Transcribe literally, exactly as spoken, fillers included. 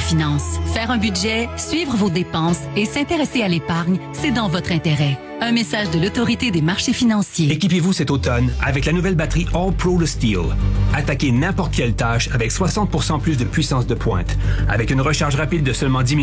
finances. Faire un budget, suivre vos dépenses et s'intéresser à l'épargne, c'est dans votre intérêt. Un message de l'Autorité des marchés financiers. Équipez-vous cet automne avec la nouvelle batterie All Pro de Steel. Attaquez n'importe quelle tâche avec soixante pour cent plus de puissance de pointe. Avec une recharge rapide de seulement dix minutes,